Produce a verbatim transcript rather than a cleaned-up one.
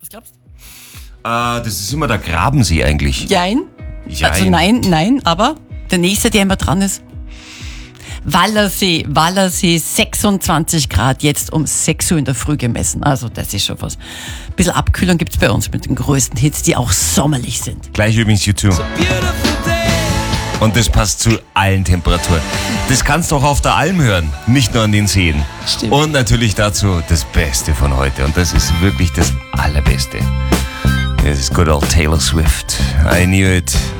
Was glaubst du? Äh, das ist immer der Grabensee eigentlich. Jein. Jein. Also nein, nein, aber der nächste, der immer dran ist. Wallersee, Wallersee, sechsundzwanzig Grad, jetzt um sechs Uhr in der Früh gemessen. Also das ist schon was. Ein bisschen Abkühlung gibt's bei uns mit den größten Hits, die auch sommerlich sind. Gleich übrigens U zwei. Und das passt zu allen Temperaturen. Das kannst du auch auf der Alm hören, nicht nur an den Seen. Stimmt. Und natürlich dazu das Beste von heute. Und das ist wirklich das Allerbeste. Das ist good old Taylor Swift. I knew it.